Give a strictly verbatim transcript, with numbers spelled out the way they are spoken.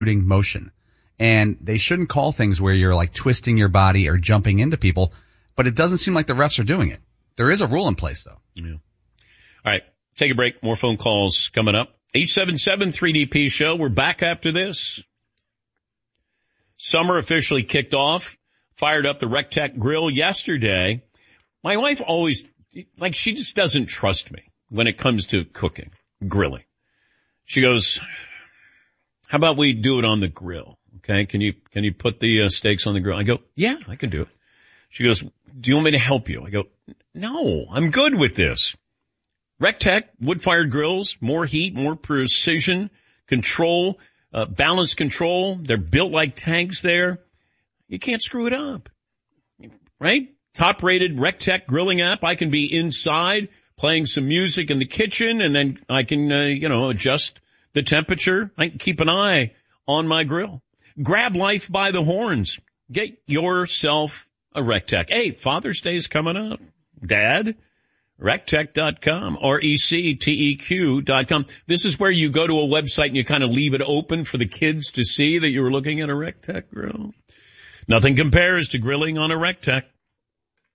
motion. And they shouldn't call things where you're like twisting your body or jumping into people, but it doesn't seem like the refs are doing it. There is a rule in place, though. Yeah. All right, take a break. More phone calls coming up. eight seven seven three D P show. We're back after this. Summer officially kicked off. Fired up the RecTech grill yesterday. My wife always, like, she just doesn't trust me when it comes to cooking, grilling. She goes, how about we do it on the grill? Okay, can you, can you put the uh, steaks on the grill? I go, yeah, I can do it. She goes, do you want me to help you? I go, no, I'm good with this. RecTech, wood-fired grills, more heat, more precision, control, uh, balance control. They're built like tanks there. You can't screw it up, right? Top-rated RecTech grilling app. I can be inside playing some music in the kitchen, and then I can, uh, you know, adjust the temperature. I can keep an eye on my grill. Grab life by the horns. Get yourself a RecTech. Hey, Father's Day is coming up. Dad, rectech dot com, R E C T E Q dot com. This is where you go to a website and you kind of leave it open for the kids to see that you were looking at a RecTech grill. Nothing compares to grilling on a RecTech.